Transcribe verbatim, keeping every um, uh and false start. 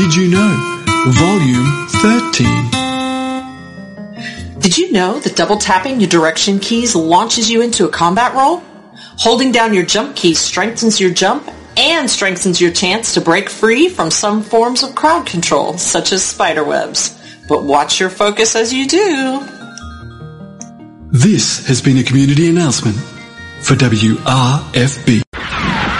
Did you know? Volume thirteen. Did you know that double tapping your direction keys launches you into a combat roll? Holding down your jump key strengthens your jump and strengthens your chance to break free from some forms of crowd control, such as spiderwebs. But watch your focus as you do. This has been a community announcement for W R F B.